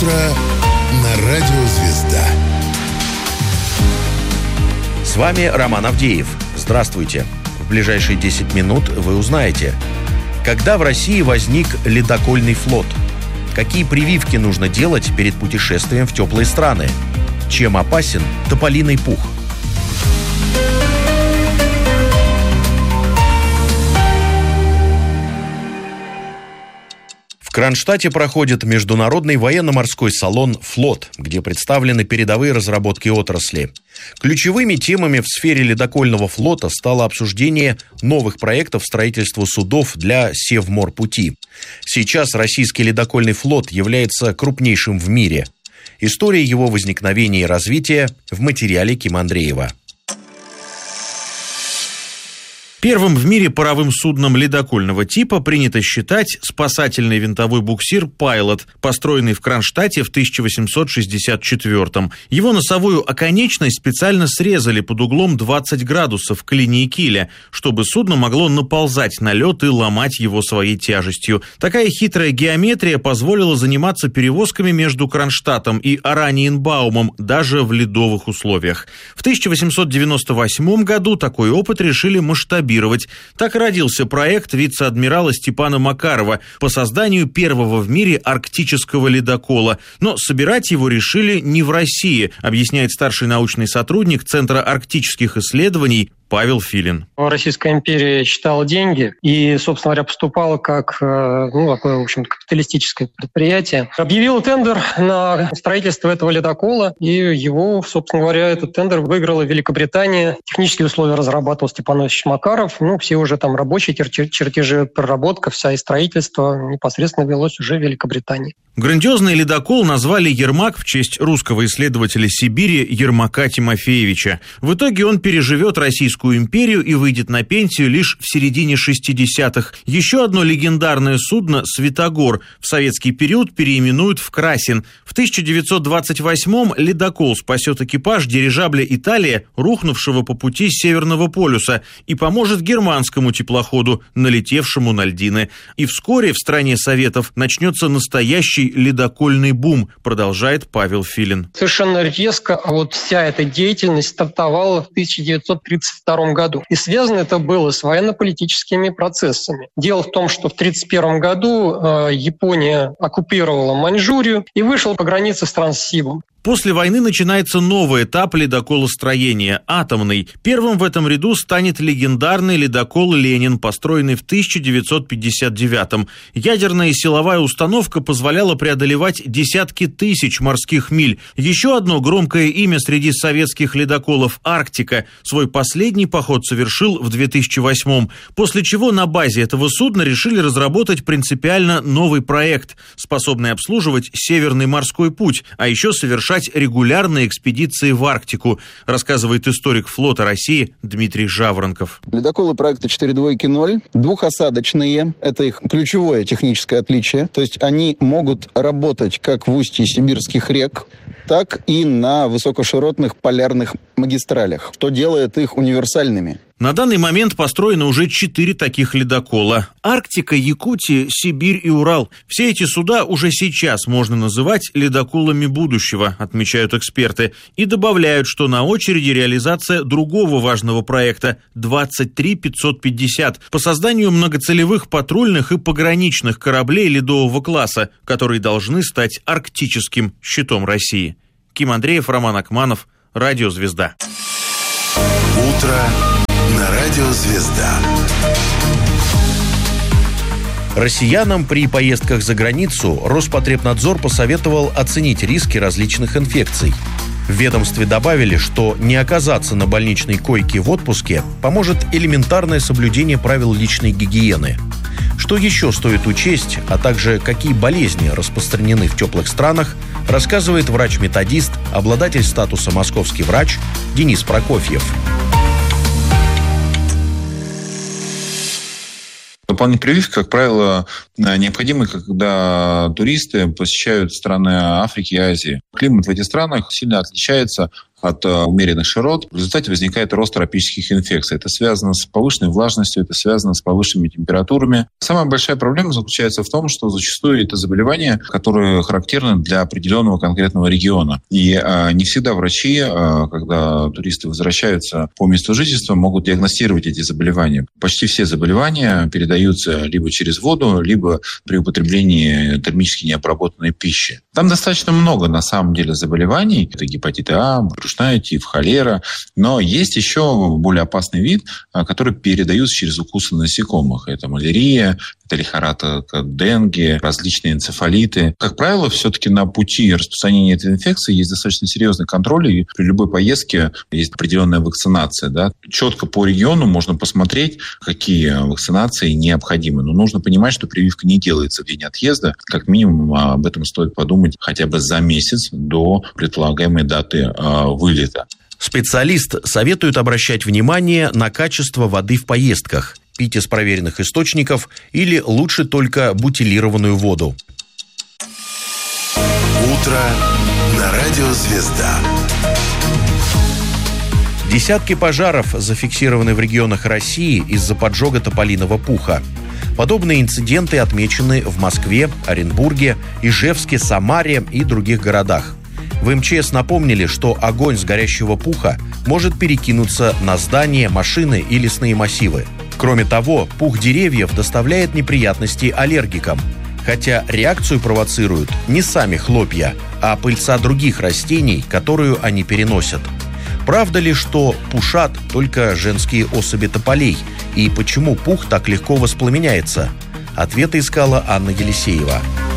Утро на радио «Звезда». С вами Роман Авдеев. Здравствуйте. В ближайшие 10 минут вы узнаете, когда в России возник ледокольный флот, какие прививки нужно делать перед путешествием в теплые страны, чем опасен тополиный пух. В Кронштадте проходит международный военно-морской салон «Флот», где представлены передовые разработки отрасли. Ключевыми темами в сфере ледокольного флота стало обсуждение новых проектов строительства судов для Севморпути. Сейчас российский ледокольный флот является крупнейшим в мире. История его возникновения и развития в материале Кима Андреева. Первым в мире паровым судном ледокольного типа принято считать спасательный винтовой буксир «Пайлот», построенный в Кронштадте в 1864-м. Его носовую оконечность специально срезали под углом 20 градусов к линии киля, чтобы судно могло наползать на лед и ломать его своей тяжестью. Такая хитрая геометрия позволила заниматься перевозками между Кронштадтом и Ораниенбаумом даже в ледовых условиях. В 1898 году такой опыт решили масштабировать. Так родился проект вице-адмирала Степана Макарова по созданию первого в мире арктического ледокола. Но собирать его решили не в России, объясняет старший научный сотрудник Центра арктических исследований Павел Филин. Российская империя считала деньги и, собственно говоря, поступала как такое, в общем, капиталистическое предприятие. Объявила тендер на строительство этого ледокола, и его, собственно говоря, этот тендер выиграла Великобритания. Технические условия разрабатывал Степан Иванович Макаров. Все уже там рабочие чертежи, проработка, вся и строительство непосредственно велось уже в Великобритании. Грандиозный ледокол назвали «Ермак» в честь русского исследователя Сибири Ермака Тимофеевича. В итоге он переживет Российскую империю и выйдет на пенсию лишь в середине 60-х. Еще одно легендарное судно «Святогор» в советский период переименуют в «Красин». В 1928-м ледокол спасет экипаж дирижабля «Италия», рухнувшего по пути Северного полюса, и поможет германскому теплоходу, налетевшему на льдины. И вскоре в стране Советов начнется настоящий ледокольный бум, продолжает Павел Филин. Совершенно резко вся эта деятельность стартовала в 1932 году. И связано это было с военно-политическими процессами. Дело в том, что в 1931 году Япония оккупировала Маньчжурию и вышла по границе стран с Сибом. После войны начинается новый этап ледоколостроения – атомный. Первым в этом ряду станет легендарный ледокол «Ленин», построенный в 1959-м. Ядерная и силовая установка позволяла преодолевать десятки тысяч морских миль. Еще одно громкое имя среди советских ледоколов – «Арктика». Свой последний поход совершил в 2008-м, после чего на базе этого судна решили разработать принципиально новый проект, способный обслуживать Северный морской путь, а еще совершать регулярные экспедиции в Арктику, рассказывает историк флота России Дмитрий Жаворонков. Ледоколы проекта 4.2.0 двухосадочные. Это их ключевое техническое отличие. То есть они могут работать как в устье сибирских рек, так и на высокоширотных полярных магистралях, что делает их универсальными. На данный момент построено уже 4 таких ледокола. Арктика, Якутия, Сибирь и Урал. Все эти суда уже сейчас можно называть ледоколами будущего, отмечают эксперты. И добавляют, что на очереди реализация другого важного проекта – 23-550 по созданию многоцелевых патрульных и пограничных кораблей ледового класса, которые должны стать арктическим щитом России. Ким Андреев, Роман Акманов, Радио «Звезда». Утро на радио «Звезда». Россиянам при поездках за границу Роспотребнадзор посоветовал оценить риски различных инфекций. В ведомстве добавили, что не оказаться на больничной койке в отпуске поможет элементарное соблюдение правил личной гигиены. Что еще стоит учесть, а также какие болезни распространены в теплых странах, рассказывает врач-методист, обладатель статуса «Московский врач» Денис Прокофьев. Дополнительные прививки, как правило, необходимы, когда туристы посещают страны Африки и Азии. Климат в этих странах сильно отличается от умеренных широт. В результате возникает рост тропических инфекций. Это связано с повышенной влажностью, это связано с повышенными температурами. Самая большая проблема заключается в том, что зачастую это заболевания, которые характерны для определенного конкретного региона. И не всегда врачи, когда туристы возвращаются по месту жительства, могут диагностировать эти заболевания. Почти все заболевания передаются либо через воду, либо при употреблении термически необработанной пищи. Там достаточно много, на самом деле, заболеваний. Это гепатит А, брюшная тиф, холера. Но есть еще более опасный вид, который передаются через укусы насекомых. Это малярия, это лихорадка денге, различные энцефалиты. Как правило, все-таки на пути распространения этой инфекции есть достаточно серьезный контроль, и при любой поездке есть определенная вакцинация. Да? Четко по региону можно посмотреть, какие вакцинации необходимы. Но нужно понимать, что прививка не делается в день отъезда. Как минимум об этом стоит подумать хотя бы за месяц до предполагаемой даты вылета. Специалист советует обращать внимание на качество воды в поездках, пить из проверенных источников или лучше только бутилированную воду. Утро на радио «Звезда». Десятки пожаров зафиксированы в регионах России из-за поджога тополиного пуха. Подобные инциденты отмечены в Москве, Оренбурге, Ижевске, Самаре и других городах. В МЧС напомнили, что огонь с горящего пуха может перекинуться на здания, машины и лесные массивы. Кроме того, пух деревьев доставляет неприятности аллергикам. Хотя реакцию провоцируют не сами хлопья, а пыльца других растений, которую они переносят. Правда ли, что пушат только женские особи тополей? И почему пух так легко воспламеняется? Ответы искала Анна Елисеева.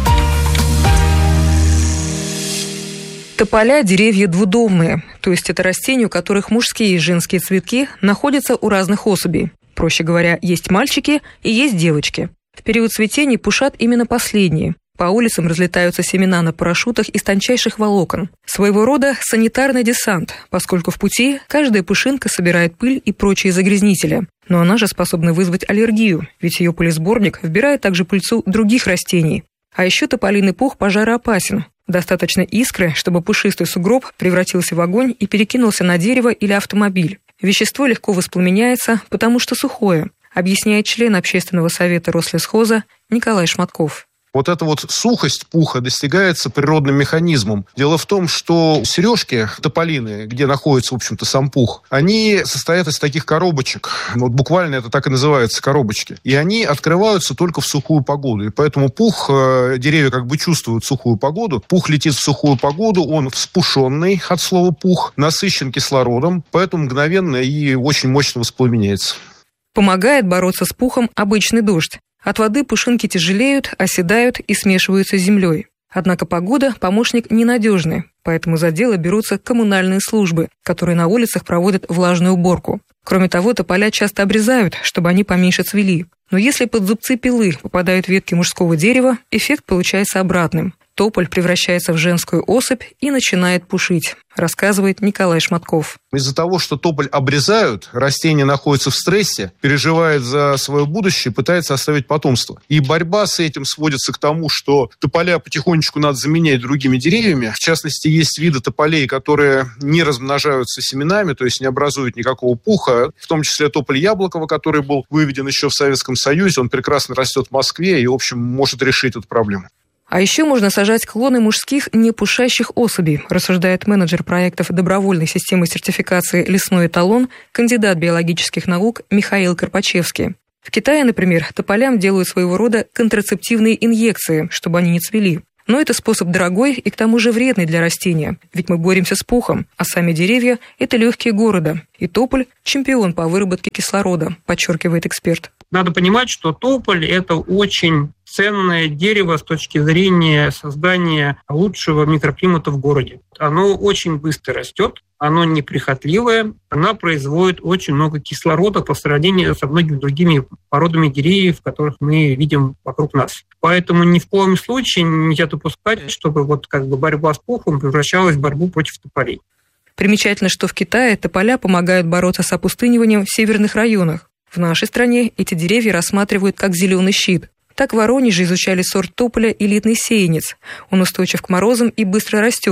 Тополя – деревья двудомные, то есть это растения, у которых мужские и женские цветки находятся у разных особей. Проще говоря, есть мальчики и есть девочки. В период цветения пушат именно последние. По улицам разлетаются семена на парашютах из тончайших волокон. Своего рода санитарный десант, поскольку в пути каждая пушинка собирает пыль и прочие загрязнители. Но она же способна вызвать аллергию, ведь ее пылесборник вбирает также пыльцу других растений. А еще тополиный пух пожароопасен. Достаточно искры, чтобы пушистый сугроб превратился в огонь и перекинулся на дерево или автомобиль. Вещество легко воспламеняется, потому что сухое, объясняет член общественного совета Рослесхоза Николай Шматков. Вот эта вот сухость пуха достигается природным механизмом. Дело в том, что сережки тополиные, где находится, в общем-то, сам пух, они состоят из таких коробочек. Вот буквально это так и называется, коробочки. И они открываются только в сухую погоду. И поэтому пух, деревья как бы чувствуют сухую погоду. Пух летит в сухую погоду, он вспушенный от слова пух, насыщен кислородом, поэтому мгновенно и очень мощно воспламеняется. Помогает бороться с пухом обычный дождь. От воды пушинки тяжелеют, оседают и смешиваются с землей. Однако погода – помощник ненадежный, поэтому за дело берутся коммунальные службы, которые на улицах проводят влажную уборку. Кроме того, тополя часто обрезают, чтобы они поменьше цвели. Но если под зубцы пилы попадают ветки мужского дерева, эффект получается обратным. Тополь превращается в женскую особь и начинает пушить, рассказывает Николай Шматков. Из-за того, что тополь обрезают, растение находится в стрессе, переживает за свое будущее, пытается оставить потомство. И борьба с этим сводится к тому, что тополя потихонечку надо заменять другими деревьями. В частности, есть виды тополей, которые не размножаются семенами, то есть не образуют никакого пуха, в том числе тополь Яблокова, который был выведен еще в Советском Союзе. Он прекрасно растет в Москве и, в общем, может решить эту проблему. А еще можно сажать клоны мужских непушащих особей, рассуждает менеджер проектов добровольной системы сертификации «Лесной эталон», кандидат биологических наук Михаил Карпачевский. В Китае, например, тополям делают своего рода контрацептивные инъекции, чтобы они не цвели. Но это способ дорогой и к тому же вредный для растения, ведь мы боремся с пухом, а сами деревья – это легкие города. И тополь – чемпион по выработке кислорода, подчеркивает эксперт. Надо понимать, что тополь – это очень ценное дерево с точки зрения создания лучшего микроклимата в городе. Оно очень быстро растет, оно неприхотливое, оно производит очень много кислорода по сравнению со многими другими породами деревьев, которых мы видим вокруг нас. Поэтому ни в коем случае нельзя допускать, чтобы борьба с пухом превращалась в борьбу против тополей. Примечательно, что в Китае тополя помогают бороться с опустыниванием в северных районах. В нашей стране эти деревья рассматривают как зеленый щит. Так в Воронеже изучали сорт тополя элитный сеянец. Он устойчив к морозам и быстро растет.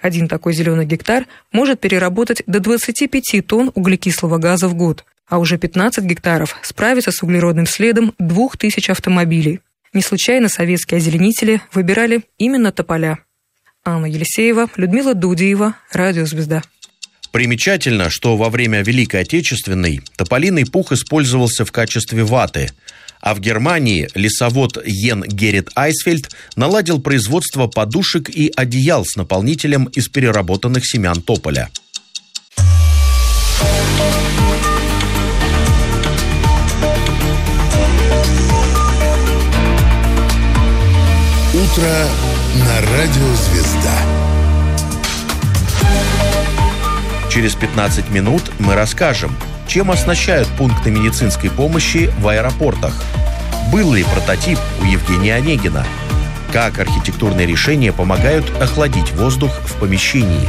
Один такой зеленый гектар может переработать до 25 тонн углекислого газа в год, а уже 15 гектаров справятся с углеродным следом 2000 автомобилей. Не случайно советские озеленители выбирали именно тополя. Анна Елисеева, Людмила Дудиева, Радио «Звезда». Примечательно, что во время Великой Отечественной тополиный пух использовался в качестве ваты, а в Германии лесовод Йен Геррит Айсфельд наладил производство подушек и одеял с наполнителем из переработанных семян тополя. Утро на Радио «Звезда». Через 15 минут мы расскажем, чем оснащают пункты медицинской помощи в аэропортах. Был ли прототип у Евгения Онегина? Как архитектурные решения помогают охладить воздух в помещении?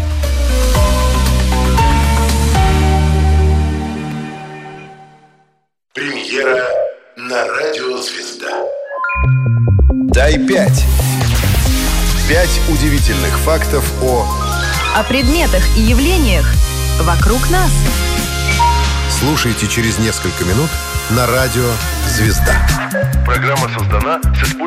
Премьера на Радио «Звезда». Дай 5. 5 удивительных фактов о предметах и явлениях вокруг нас. Слушайте через несколько минут на Радио «Звезда». Программа создана с использованием